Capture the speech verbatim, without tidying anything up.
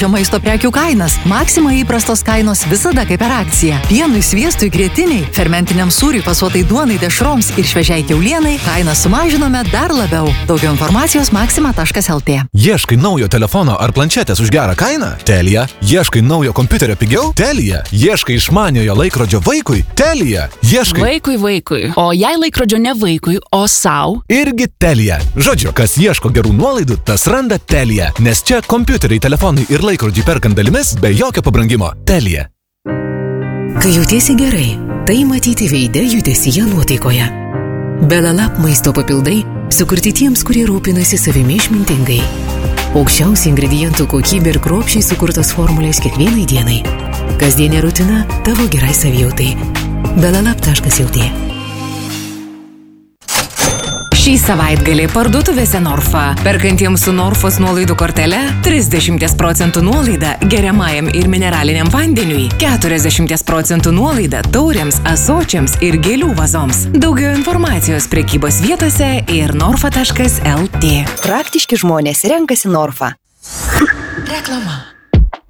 Maisto prekių kainas. Maxima įprastos kainos visada kaip per akciją. Pienui, sviestui, grėtiniai, fermentiniam sūriui, fasuotai duonai, dešroms ir šviežiai kiaulienai kainą sumažinome dar labiau. Daugiau informacijos maxima taškas lt. Ieškai naujo telefono ar planšetės už gerą kainą? Telia. Ieškai naujo kompiuterio pigiau? Telia. Ieškai išmaniojo laikrodžio vaikui? Telia. Ieškai... Vaikui vaikui. O jei laikrodžio ne vaikui, o sau? Irgi Telia. Žodžiu, kas ieško gerų nuolaidų, tas randa Telia. Nes čia kompiuteriai, telefonai ir laikrodžiai perkant dalimis be jokio pabrangimo. Telia. Kai jautiesi gerai, tai matyti veide, judesyje, nuotaikoje. Belalab maisto papildai sukurti tiems, kurie rūpinasi savimi išmintingai. Aukščiausi ingredientų kokybė ir kruopščiai sukurtos formulės kiekvienai dienai. Kasdienė rutina tavo gerai savijautai. belalab taškas lt. Šį savaitgalį parduotuvėse Norfa. Perkantiems su Norfos nuolaidų kortele trisdešimt procentų nuolaida geriamajam ir mineraliniam vandeniui, keturiasdešimt procentų nuolaida taurėms, ąsočiams ir gėlių vazoms. Daugiau informacijos prekybos vietose ir norfa taškas lt. Praktiški žmonės renkasi Norfa. Reklama.